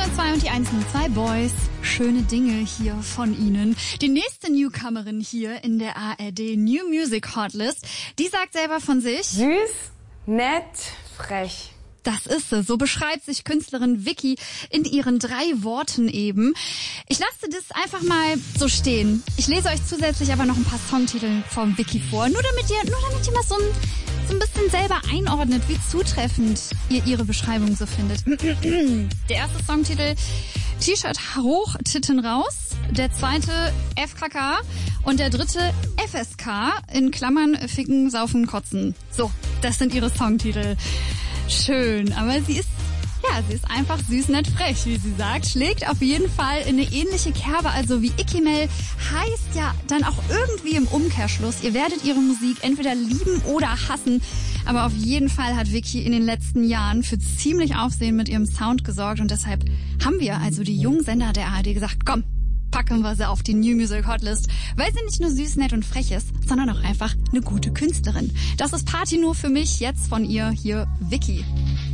102 und die 102 Boys. Schöne Dinge hier von ihnen. Die nächste Newcomerin hier in der ARD New Music Hotlist, die sagt selber von sich: süß, nett, frech. Das ist sie. So beschreibt sich Künstlerin Vicky in ihren 3 Worten eben. Ich lasse das einfach mal so stehen. Ich lese euch zusätzlich aber noch ein paar Songtitel von Vicky vor, nur damit ihr mal so ein bisschen selber einordnet, wie zutreffend ihr ihre Beschreibung so findet. Der erste Songtitel: T-Shirt hoch, Titten raus. Der zweite: FKK. Und der dritte: FSK, in Klammern Ficken, Saufen, Kotzen. So, das sind ihre Songtitel. Schön, aber sie ist einfach süß, nett, frech, wie sie sagt. Schlägt auf jeden Fall in eine ähnliche Kerbe, also wie Ikimel, heißt ja dann auch irgendwie im Umkehrschluss: Ihr werdet ihre Musik entweder lieben oder hassen. Aber auf jeden Fall hat Vicky in den letzten Jahren für ziemlich Aufsehen mit ihrem Sound gesorgt und deshalb haben wir, also die jungen Sender der ARD, gesagt: Komm, packen wir sie auf die New Music Hotlist, weil sie nicht nur süß, nett und frech ist, sondern auch einfach eine gute Künstlerin. Das ist Party nur für mich, jetzt von ihr hier Vicky.